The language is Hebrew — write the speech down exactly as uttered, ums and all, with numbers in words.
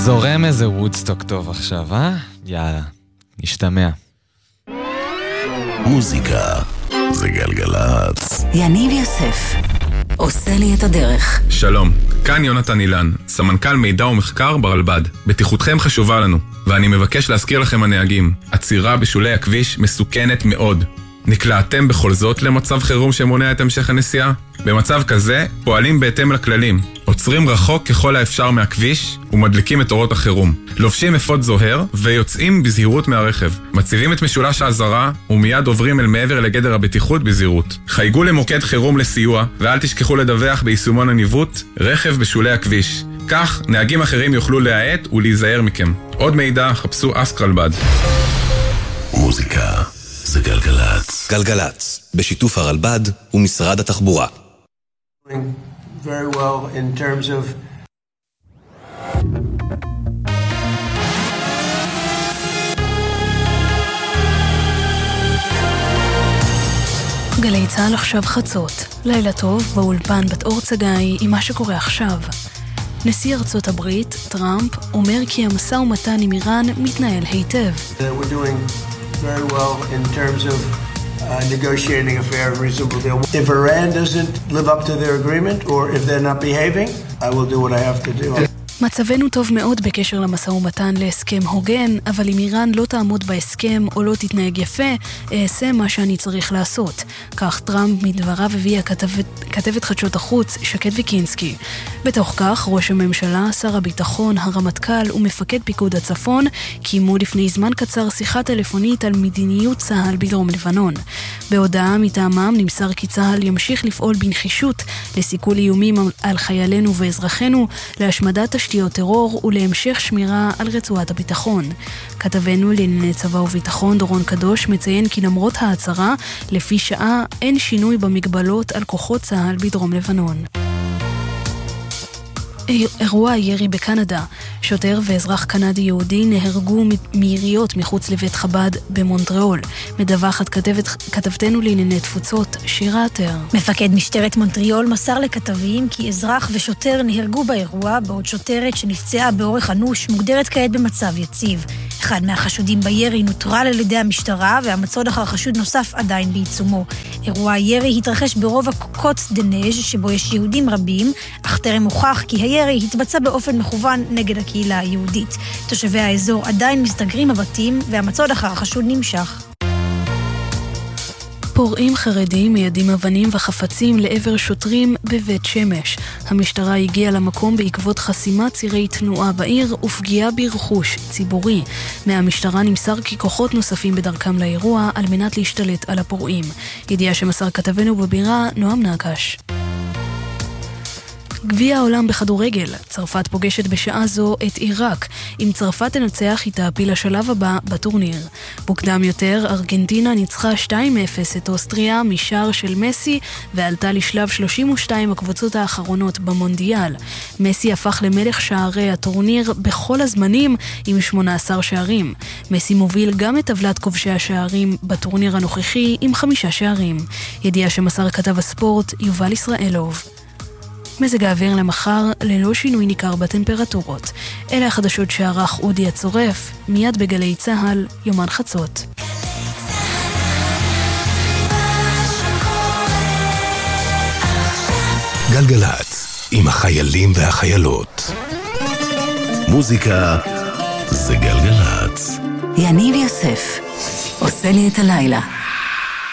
זורם איזה וודסטוק טוב עכשיו, אה? יאללה, נשתמע. מוזיקה זה גלגלצ. יניב יוסף עושה לי את הדרך. שלום, כאן יונתן אילן, סמנכ"ל מידע ומחקר ברלב"ד. בטיחותכם חשובה לנו, ואני מבקש להזכיר לכם הנהגים, עצירה בשולי הכביש מסוכנת מאוד. נקלעתם בכל זאת למצב חירום שמונע את המשך הנסיעה? במצב כזה פועלים בהתאם לכללים, עוצרים רחוק ככל האפשר מהכביש ומדליקים את אורות החירום, לובשים אפוד זוהר ויוצאים בזהירות מהרכב, מציבים את משולש האזהרה ומיד עוברים אל מעבר לגדר הבטיחות בזהירות. חייגו למוקד חירום לסיוע ואל תשכחו לדווח ביישומון הניווט רכב בשולי הכביש, כך נהגים אחרים יוכלו להאט ולהיזהר מכם. עוד מידע חפשו אסק רלב"ד. מוזיקה זה גלגלצ. גלגלצ, בשיתוף הרלב"ד ומשרד התחבורה. Very well in terms of גלי צהל עכשיו חצות. לילה טוב באולפן בת אור צגאי עם מה שקורה עכשיו. נשיא ארצות הברית, טראמפ, אומר כי המשא ומתן עם איראן מתנהל היטב. we're doing very well in terms of Uh, negotiating a fair and reasonable deal. If Iran doesn't live up to their agreement, or if they're not behaving, I will do what I have to do. מצבנו טוב מאוד בקשר למשא ומתן להסכם הוגן, אבל אם איראן לא תעמוד בהסכם או לא תתנהג יפה, אעשה מה שאני צריך לעשות. כך טראמפ מדבריו הביאה כתבת, כתבת חדשות החוץ שקד ויקינסקי. בתוך כך, ראש הממשלה, שר הביטחון, הרמטכ"ל ומפקד פיקוד הצפון קיימו לפני זמן קצר שיחה טלפונית על מדיניות צה"ל בדרום לבנון. בהודעה מטעמם נמסר כי צה"ל ימשיך לפעול בנחישות לסיכול איומים על חיילינו ואזרחינו, להשמדת תשתיות טרור ולהמשך שמירה על רצועת הביטחון. כתבנו לענייני צבא וביטחון דורון קדוש מציין כי למרות ההצהרה, לפי שעה אין שינוי במגבלות על כוחות צה"ל בדרום לבנון. אירוע הירי בקנדה. שוטר ואזרח קנדי יהודי נהרגו מיריות מחוץ לבית חב"ד במונטריאול. מדווחת כתבת, כתבתנו לענייני תפוצות שירה עטר. מפקד משטרת מונטריאול מסר לכתבים כי אזרח ושוטר נהרגו באירוע, בעוד שוטרת שנפצעה באורך אנוש מוגדרת כעת במצב יציב. אחד מהחשודים בירי נוטרל על ידי המשטרה, והמצוד אחר חשוד נוסף עדיין בעיצומו. אירוע הירי התרחש ברובע קוט דנז' שבו יש יהודים רבים, אך טרם הוכח כי הירי התבצע באופן מכוון נגד הקהילה היהודית. תושבי האזור עדיין מסתגרים בבתים, והמצוד אחר החשוד נמשך. פורעים חרדים מיידים אבנים וחפצים לעבר שוטרים בבית שמש. המשטרה הגיעה למקום בעקבות חסימת צירי תנועה בעיר ופגיעה ברכוש ציבורי. מהמשטרה נמסר כי כוחות נוספים בדרכם לאירוע על מנת להשתלט על הפורעים. ידיעה שמסר כתבנו בבירה נועם נקש. גביע העולם בכדורגל. צרפת פוגשת בשעה זו את עיראק. אם צרפת תנצח היא תעפיל לשלב הבא בטורניר. מוקדם יותר, ארגנטינה ניצחה שתיים אפס את אוסטריה משער של מסי ועלתה לשלב שלושים ושתיים הקבוצות האחרונות במונדיאל. מסי הפך למלך שערי הטורניר בכל הזמנים עם שמונה עשר שערים. מסי מוביל גם את טבלת כובשי השערים בטורניר הנוכחי עם חמישה שערים. ידיעה שמסר כתב הספורט יובל ישראלוב. מזג האוויר למחר ללא שינוי ניכר בטמפרטורות. אלה החדשות שערך אודי הצורף, מיד בגלי צהל, יומן חצות. גלגלצ, עם החיילים והחיילות. מוזיקה זה גלגלצ. יניב יוסף עושה לי את הלילה.